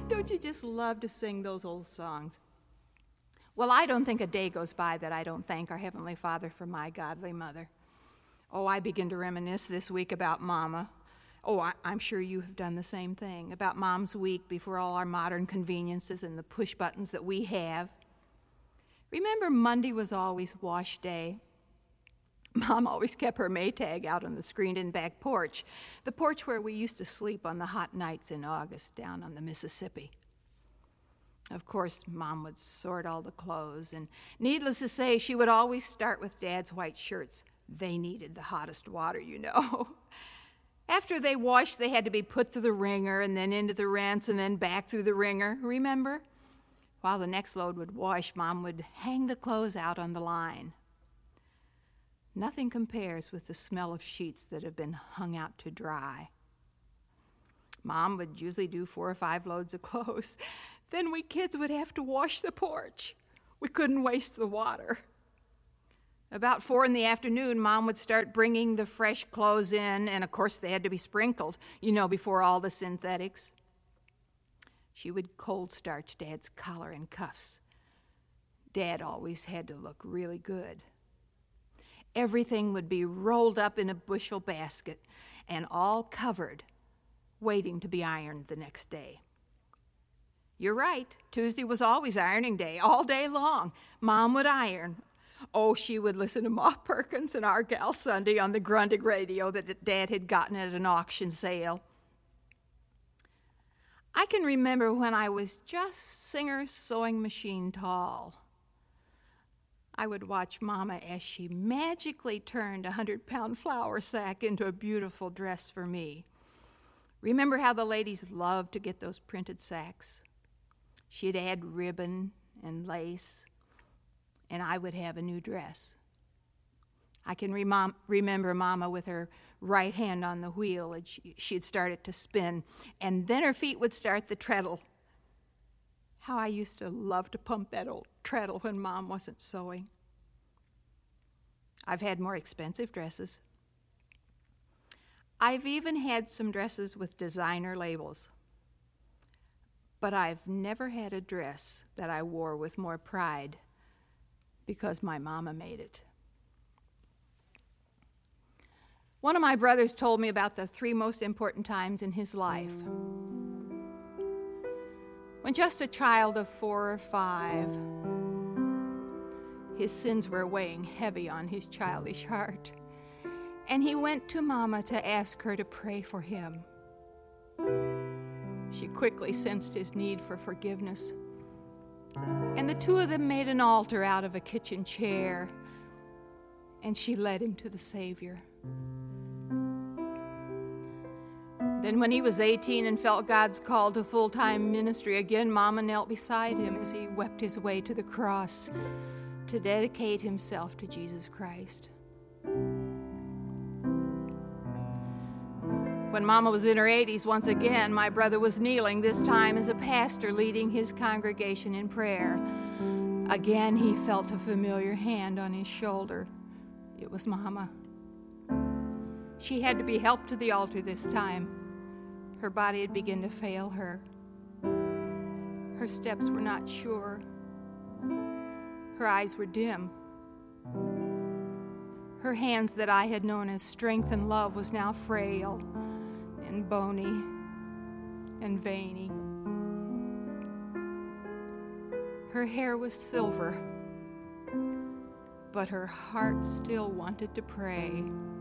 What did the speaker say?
Don't you just love to sing those old songs? Well, I don't think a day goes by that I don't thank our Heavenly Father for my godly mother. Oh, I begin to reminisce this week about Mama. Oh, I'm sure you have done the same thing, about Mom's week before all our modern conveniences and the push buttons that we have. Remember, Monday was always wash day. Mom always kept her Maytag out on the screened-in back porch, the porch where we used to sleep on the hot nights in August down on the Mississippi. Of course, Mom would sort all the clothes, and needless to say, she would always start with Dad's white shirts. They needed the hottest water, you know. After they washed, they had to be put through the wringer and then into the rinse and then back through the wringer, remember? While the next load would wash, Mom would hang the clothes out on the line. Nothing compares with the smell of sheets that have been hung out to dry. Mom would usually do 4 or 5 loads of clothes. Then we kids would have to wash the porch. We couldn't waste the water. About 4 in the afternoon, Mom would start bringing the fresh clothes in, and of course they had to be sprinkled, before all the synthetics. She would cold starch Dad's collar and cuffs. Dad always had to look really good. Everything would be rolled up in a bushel basket and all covered, waiting to be ironed the next day. You're right, Tuesday was always ironing day, all day long. Mom would iron. Oh, she would listen to Ma Perkins and Our Gal Sunday on the Grundig radio that Dad had gotten at an auction sale. I can remember when I was just Singer's sewing machine tall. I would watch Mama as she magically turned a 100-pound flour sack into a beautiful dress for me. Remember how the ladies loved to get those printed sacks? She'd add ribbon and lace, and I would have a new dress. I can remember Mama with her right hand on the wheel, and she'd start it to spin, and then her feet would start the treadle. How I used to love to pump that old treadle when Mom wasn't sewing. I've had more expensive dresses. I've even had some dresses with designer labels. But I've never had a dress that I wore with more pride because my Mama made it. One of my brothers told me about the 3 most important times in his life. When just a child of 4 or 5, his sins were weighing heavy on his childish heart, and he went to Mama to ask her to pray for him. She quickly sensed his need for forgiveness, and the 2 of them made an altar out of a kitchen chair, and she led him to the Savior. Then when he was 18 and felt God's call to full-time ministry again, Mama knelt beside him as he wept his way to the cross to dedicate himself to Jesus Christ. When Mama was in her 80s, once again, my brother was kneeling, this time as a pastor leading his congregation in prayer. Again, he felt a familiar hand on his shoulder. It was Mama. She had to be helped to the altar this time. Her body had begun to fail her. Her steps were not sure. Her eyes were dim. Her hands that I had known as strength and love was now frail and bony and veiny. Her hair was silver, but her heart still wanted to pray.